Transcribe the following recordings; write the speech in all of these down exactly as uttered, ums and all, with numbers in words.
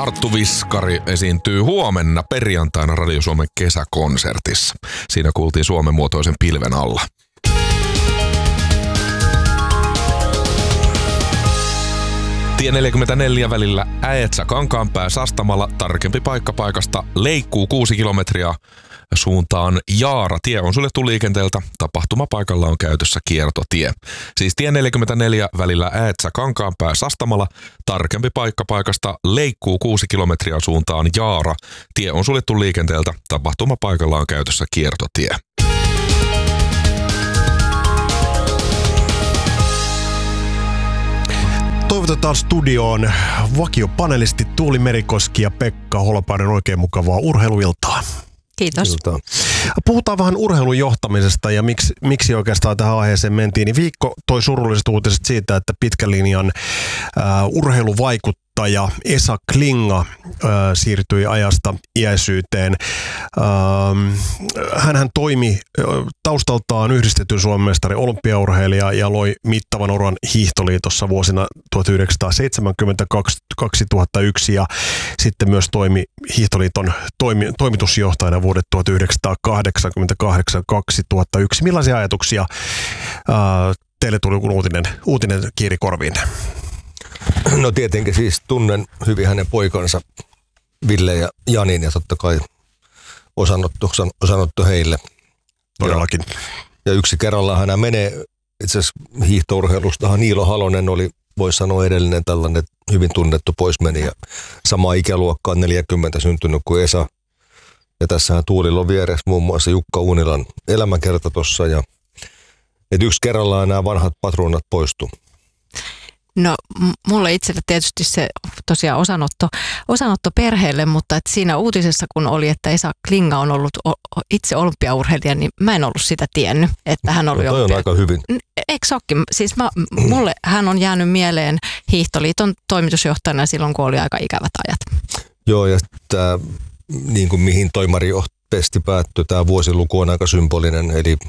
Arttu Viskari esiintyy huomenna perjantaina Radio Suomen kesäkonsertissa. Siinä kuultiin Suomen muotoisen pilven alla. Tie neljäkymmentäneljä välillä Äetsä-Kankaanpää Sastamala, tarkempi paikka paikasta leikkuu kuusi kilometriä suuntaan Jaara. Tie on suljettu liikenteeltä, tapahtumapaikalla on käytössä kiertotie. Siis tie neljäkymmentäneljä välillä Äetsä-Kankaanpää Sastamala, tarkempi paikka paikasta leikkuu kuusi kilometriä suuntaan Jaara. Tie on suljettu liikenteeltä, tapahtumapaikalla on käytössä kiertotie. Toivotetaan studioon vakiopanelisti Tuuli Merikoski ja Pekka Holopainen. Oikein mukavaa urheiluiltaa. Kiitos. Iltaa. Puhutaan vähän urheilun johtamisesta ja miksi, miksi oikeastaan tähän aiheeseen mentiin. Niin viikko toi surulliset uutiset siitä, että pitkän linjan äh, urheiluvaikuttaja Esa Klinga äh, siirtyi ajasta iäisyyteen. Ähm, hänhän toimi äh, taustaltaan yhdistetyn Suomen mestari olympiaurheilija ja loi mittavan uran hiihtoliitossa vuosina tuhatyhdeksänsataaseitsemänkymmentäkaksi kaksituhattayksi ja sitten myös toimi hiihtoliiton toimi, toimitusjohtajana vuodet tuhatyhdeksänsataakahdeksankymmentäkahdeksan kaksituhattayksi. Millaisia ajatuksia ää, teille tuli, kun uutinen, uutinen kiiri korviin? No tietenkin siis tunnen hyvin hänen poikansa Ville ja Janin ja totta kai osanotto, osanotto heille. Todellakin. Ja, ja yksi kerrallaan hän menee, itse asiassa hiihtourheilustahan Niilo Halonen oli, voisi sanoa edellinen tällainen hyvin tunnettu poismeni ja sama ikäluokka on neljäkymmentä syntynyt kuin Esa. Ja tässähän Tuulilla on vieressä muun muassa Jukka Uunilan elämänkerta tuossa ja että yksi kerrallaan nämä vanhat patruunat poistuu. No mulle itselle tietysti se tosiaan osanotto, osanotto perheelle, mutta et siinä uutisessa kun oli, että Esa Klinga on ollut o, itse olympiaurheilija, niin mä en ollut sitä tiennyt, että hän oli no, toi on aika hyvin. Eikö olekin? Siis mä, mulle hän on jäänyt mieleen Hiihtoliiton toimitusjohtajana silloin, kun oli aika ikävät ajat. Joo, ja tämä, niin kuin mihin toimari pesti päättyi, tämä vuosiluku on aika symbolinen, eli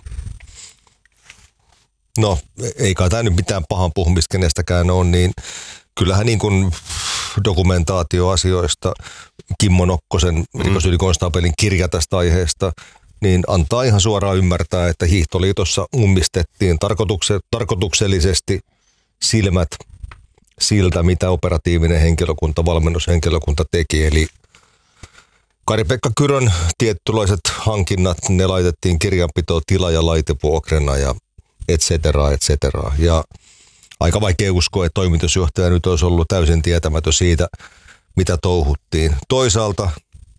no, ei kai tämä nyt mitään pahan puhumista kenestäkään ole, niin kyllähän niin kuin dokumentaatioasioista Kimmo Nokkosen mm. rikosylikonstaapelin kirja tästä aiheesta, niin antaa ihan suoraan ymmärtää, että Hiihtoliitossa ummistettiin tarkoituksellisesti silmät siltä, mitä operatiivinen henkilökunta, valmennushenkilökunta teki. Eli Kari-Pekka Kyrön tietynlaiset hankinnat, ne laitettiin kirjanpitoon tila- ja laitevuokrana ja et cetera, et cetera. Ja aika vaikea uskoa, että toimitusjohtaja nyt olisi ollut täysin tietämätön siitä, mitä touhuttiin. Toisaalta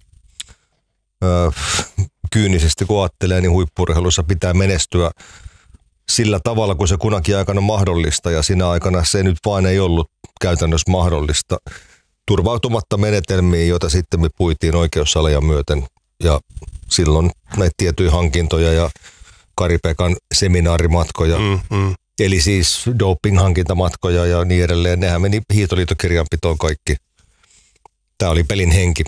öö, kyynisesti kun ajattelee, niin huippu-urheilussa pitää menestyä sillä tavalla, kun se kunakin aikana mahdollista, ja siinä aikana se nyt vain ei ollut käytännössä mahdollista. Turvautumatta menetelmiin, joita sitten me puitiin oikeussaleja myöten, ja silloin näitä tiettyjä hankintoja ja Kari-Pekan seminaarimatkoja, mm, mm. eli siis doping-hankintamatkoja ja niin edelleen. Nehän meni hiihtoliitokirjanpitoon kaikki. Tämä oli pelin henki.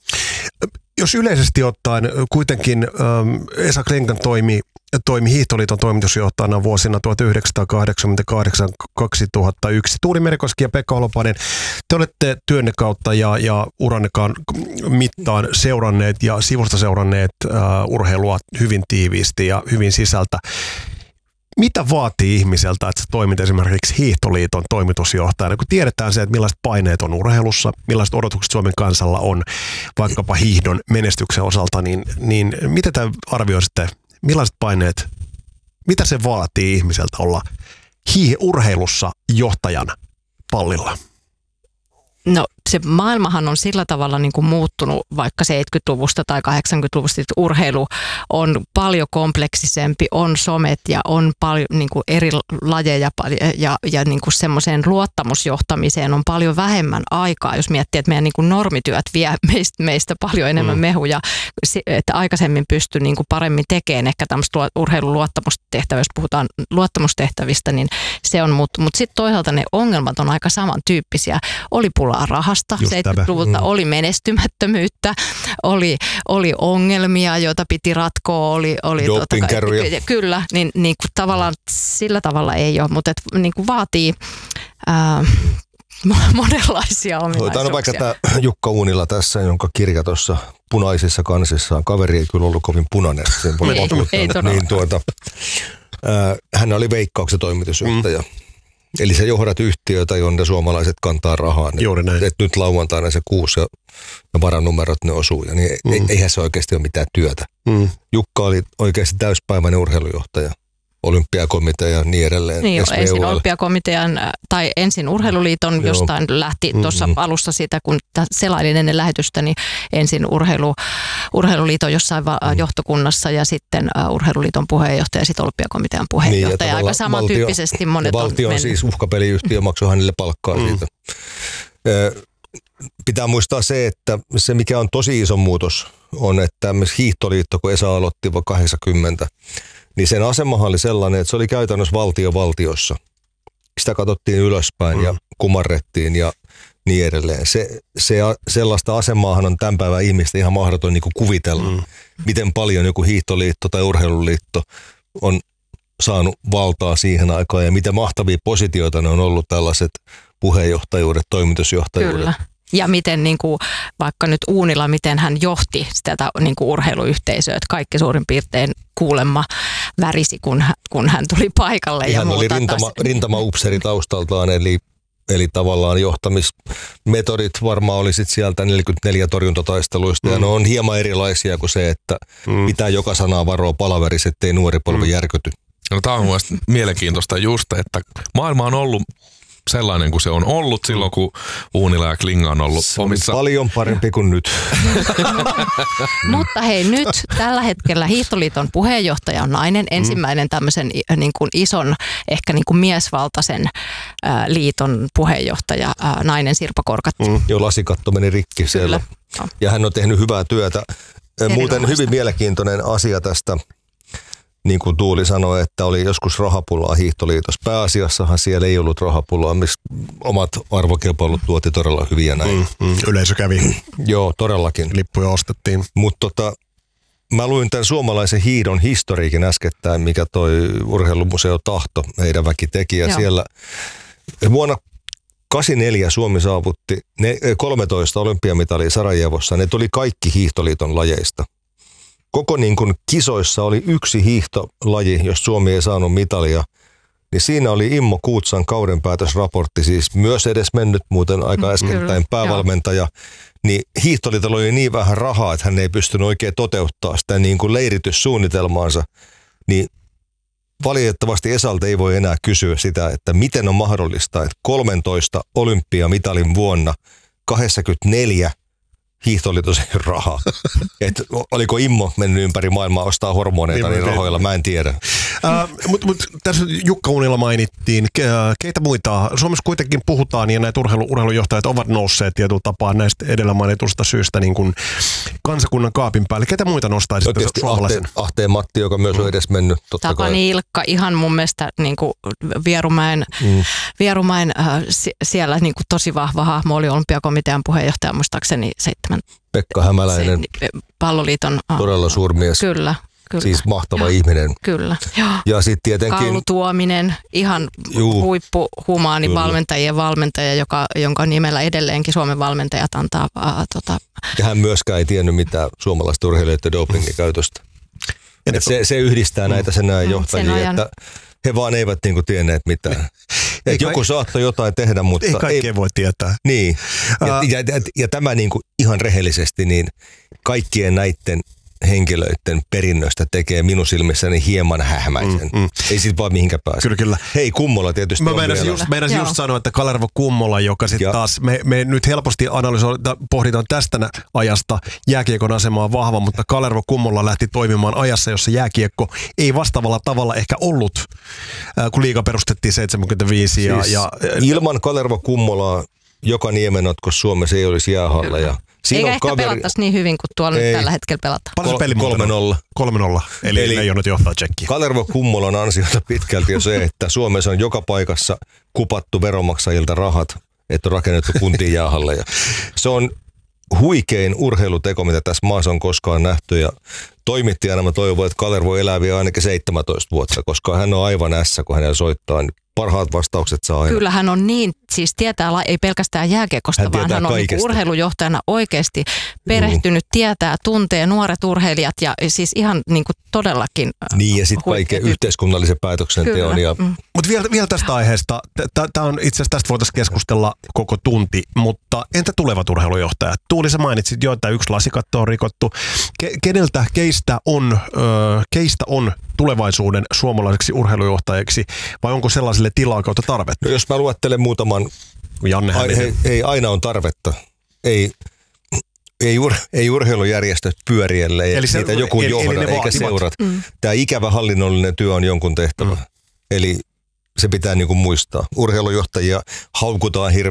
Jos yleisesti ottaen kuitenkin ähm, Esa Klinga toimi, toimi Hiihtoliiton toimitusjohtajana vuosina tuhatyhdeksänsataakahdeksankymmentäkahdeksan kaksituhattayksi. Tuuli Merikoski ja Pekka Holopainen, te olette työnne kautta ja, ja urannekaan mittaan seuranneet ja sivusta seuranneet äh, urheilua hyvin tiiviisti ja hyvin sisältä. Mitä vaatii ihmiseltä, että sä toimit esimerkiksi Hiihtoliiton toimitusjohtajana, kun tiedetään se, että millaiset paineet on urheilussa, millaiset odotukset Suomen kansalla on vaikkapa hiihdon menestyksen osalta, niin, niin mitä te arvioisitte, millaiset paineet, mitä se vaatii ihmiseltä olla hii- urheilussa johtajana pallilla? No se maailmahan on sillä tavalla niin kuin muuttunut vaikka seitsemänkymmentäluvusta tai kahdeksankymmentäluvusta, että urheilu on paljon kompleksisempi, on somet ja on paljon niin kuin eri lajeja ja, ja niin kuin semmoiseen luottamusjohtamiseen on paljon vähemmän aikaa, jos miettii, että meidän niin kuin normityöt vie meistä, meistä paljon enemmän mm. mehuja, että aikaisemmin pystyy niin kuin paremmin tekemään ehkä tämmöistä urheilun luottamustehtävää, jos puhutaan luottamustehtävistä, niin se on muuttunut. Mutta sitten toisaalta ne ongelmat on aika samantyyppisiä. Oli pulaa rahasta. seitsemänkymmentäluvulta mm. oli menestymättömyyttä, oli, oli ongelmia, joita piti ratkoa, oli, oli dopingkärryjä. Kyllä, niin, niin kuin tavallaan sillä tavalla ei ole, mutta et, niin kuin vaatii, ää, monenlaisia ominaisuuksia. Otetaan vaikka tämä Jukka Uunila tässä, jonka kirja tuossa punaisissa kansissaan. Kaveri ei kyllä ollut kovin punainen. Ei, ei niin tuota, äh, hän oli Veikkauksen toimitusjohtaja. Mm. Eli sä johdat yhtiötä, jonne suomalaiset kantaa rahaa. Juuri näin. Et nyt lauantaina se kuusi ja, ja varanumerot ne osuu. Ja niin mm. eihän se oikeasti ole mitään työtä. Mm. Jukka oli oikeasti täyspäiväinen urheilujohtaja. Olympiakomitea ja niin edelleen. Niin jo, ensin olympiakomitean tai ensin urheiluliiton, joo, jostain lähti tuossa mm-hmm. alussa siitä, kun selailin ennen lähetystä, niin ensin urheilu, urheiluliiton jossain va- mm. johtokunnassa ja sitten uh, urheiluliiton puheenjohtaja ja sitten olympiakomitean puheenjohtaja. Niin, aika samantyyppisesti monet on valtio on mennyt. Siis uhkapeliyhtiö, maksoi hänelle palkkaa mm. siitä. Pitää muistaa se, että se mikä on tosi iso muutos on, että Hiihtoliitto, kun Esa aloitti vuonna kahdeksankymmentä, niin sen asemahan oli sellainen, että se oli käytännössä valtio valtiossa. Sitä katsottiin ylöspäin mm. ja kumarrettiin ja niin edelleen. Se, se, sellaista asemaahan on tämän päivän ihmistä ihan mahdoton niin kuin kuvitella, mm. miten paljon joku hiihtoliitto tai urheiluliitto on saanut valtaa siihen aikaan ja mitä mahtavia positioita ne on ollut tällaiset puheenjohtajuudet, toimitusjohtajuudet. Kyllä. Ja miten niin kuin, vaikka nyt Uunila, miten hän johti tätä niin kuin urheiluyhteisöä, että kaikki suurin piirtein kuulemma värisi, kun, kun hän tuli paikalle. Ja ja hän oli rintama, rintama-upseeri taustaltaan, eli, eli tavallaan johtamismetodit varmaan oli sit sieltä neljäkymmentäneljä torjuntataisteluista, mm. ja ne on hieman erilaisia kuin se, että mm. pitää joka sanaa varoa palaverissa, ettei nuori polvi mm. järkyty. No, tämä on mielestäni mielenkiintoista just, että maailma on ollut sellainen kuin se on ollut silloin, kun Uunila ja Klinga on ollut se omissa. Paljon parempi kuin nyt. Mutta hei, nyt tällä hetkellä Hiihtoliiton puheenjohtaja on nainen, ensimmäinen tämmöisen niin kuin ison, ehkä niin kuin miesvaltaisen ä, liiton puheenjohtaja, ä, nainen Sirpa Korkatti. Mm. Joo, lasikatto meni rikki siellä. No. Ja hän on tehnyt hyvää työtä. Muuten hyvin mielenkiintoinen asia tästä. Niin kuin Tuuli sanoi, että oli joskus rahapulaa Hiihtoliitossa. Pääasiassahan siellä ei ollut rahapulaa, missä omat arvokilpailut tuoti todella hyviä näin. Mm, mm, yleisö kävi. Joo, todellakin. Lippuja ostettiin. Mutta tota, mä luin tämän suomalaisen hiidon historiikin äskettäin, mikä toi Urheilumuseo Tahto, heidän väki teki. Ja siellä vuonna kahdeksankymmentäneljä Suomi saavutti ne, kolmetoista olympiamitalia Sarajevossa. Ne tuli kaikki Hiihtoliiton lajeista. Koko niin kuin kisoissa oli yksi hiihtolaji, jos Suomi ei saanut mitalia, niin siinä oli Immo Kuutsan kaudenpäätösraportti, siis myös edes mennyt muuten aika äskettäin päävalmentaja, niin Hiihtoliitolla oli niin vähän rahaa, että hän ei pystynyt oikein toteuttaa sitä niin kuin leirityssuunnitelmaansa, niin valitettavasti Esalta ei voi enää kysyä sitä, että miten on mahdollista, että kolmetoista olympiamitalin vuonna kahdeksankymmentäneljä Hiihtoliitossa ei ole rahaa. Et oliko Immo mennyt ympäri maailmaa ostaa hormoneita niin rahoilla, mä en tiedä. Uh, Mutta mut, tässä Jukka Uunila mainittiin. Keitä muita? Suomessa kuitenkin puhutaan ja näitä urheilu, urheilujohtajat ovat nousseet tietyllä tapaa näistä edellä mainitusta syystä niin kuin kansakunnan kaapin päälle. Ketä muita nostaisitte suomalaisen? Ahteen, Ahteen Matti, joka myös on edes mennyt. Tapani Ilkka, ihan mun mielestä niin kuin Vierumäen, mm. Vierumäen äh, siellä niin kuin tosi vahva hahmo oli olympiakomitean puheenjohtaja muistaakseni seitsemän. Pekka Hämäläinen, se, palloliiton, todella suurmies. Kyllä. Kyllä. Siis mahtava ja, ihminen. Kyllä. Ja sitten tietenkin Kaulu Tuominen, ihan juu, huippuhumaani kyllä. valmentajien valmentaja, joka, jonka nimellä edelleenkin Suomen valmentajat antaa. Äh, tota. Ja hän myöskään ei tiennyt mitään suomalaista urheilijoiden dopingin käytöstä. Se, se yhdistää mm. näitä sen näin mm, johtajia, sen että he vaan eivät niinku tienneet mitään. Ei joku kai saattoi jotain tehdä, mutta ei kaikkea voi tietää. Niin. Ja, uh, ja, ja, ja tämä niinku ihan rehellisesti, niin kaikkien näiden henkilöiden perinnöstä tekee minun silmissäni hieman hähmäisen. Mm, mm. Ei sit vaan mihinkään pääse. Kyllä, kyllä. Hei, Kummola tietysti mä meinasin just, meinasin just sanoa, että Kalervo Kummola, joka sitten taas, me, me nyt helposti analysoidaan, pohditaan tästä ajasta jääkiekon asemaa vahva, mutta Kalervo Kummola lähti toimimaan ajassa, jossa jääkiekko ei vastaavalla tavalla ehkä ollut, äh, kun liiga perustettiin seitsemänkymmentäviisi. Ja, siis ja, ilman Kalervo Kummolaa joka Niemenotko Suomessa ei olisi jäähalleja. Eikä ehkä kaveri pelattaisi niin hyvin kuin tuolla ei. Nyt tällä hetkellä pelataan. Paljon peli kolme nolla. kolme nolla. Eli, Eli ei ole nyt johtaa tsekkiä. Kalervo Kummolan ansiota pitkälti on se, että Suomessa on joka paikassa kupattu veronmaksajilta rahat, että on rakennettu kuntiin jäähalleja. Se on huikein urheiluteko, mitä tässä maassa on koskaan nähty. Ja toimittajana mä toivon, että Kalervo elää vielä ainakin seitsemäntoista vuotta, koska hän on aivan ässä, kun hänellä soittaa. Niin parhaat vastaukset saa aina. Kyllä hän on niin siis tietää la- ei pelkästään jääkiekosta, Hän vaan tietää hän on niin kaikesta. urheilujohtajana oikeasti perehtynyt, tietää, tuntee nuoret urheilijat ja siis ihan niin kuin todellakin Niin ja sitten huikea kaiken tyyppi. yhteiskunnallisen päätöksenteon. Kyllä. Ja Mm. Mutta vielä, vielä tästä aiheesta, tämä on itse asiassa tästä voitaisiin keskustella koko tunti, mutta entä tulevat urheilujohtajat? Tuuli, sä mainitsit jo, että yksi lasikatto on rikottu. Ke- keneltä, keistä on, ö, keistä on tulevaisuuden suomalaiseksi urheilujohtajaksi vai onko sellaiselle tilaa kautta tarvetta? no jos mä luettelen muutaman, Janne ai, Hänninen. hei, ei aina on tarvetta. Ei, ei, ur, ei urheilujärjestöt pyörielle, Eli se- niitä joku eli- eli johda ne eikä vaativat. seurat. Mm. Tämä ikävä hallinnollinen työ on jonkun tehtävä. Mm. Eli se pitää niin kuin muistaa. Urheilujohtajia haukutaan hirveästi.